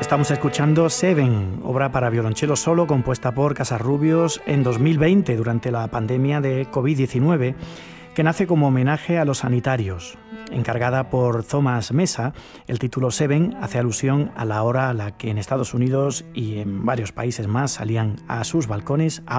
Estamos escuchando Seven, obra para violonchelo solo compuesta por Casarrubios en 2020 durante la pandemia de COVID-19, que nace como homenaje a los sanitarios. Encargada por Thomas Mesa, el título Seven hace alusión a la hora a la que en Estados Unidos y en varios países más salían a sus balcones a